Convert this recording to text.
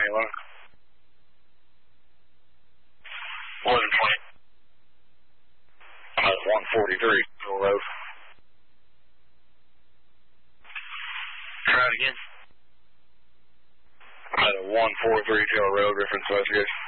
1120. I'm at 143 Hill Road. Try it again. I'm at 143 Hill Road, reference investigation.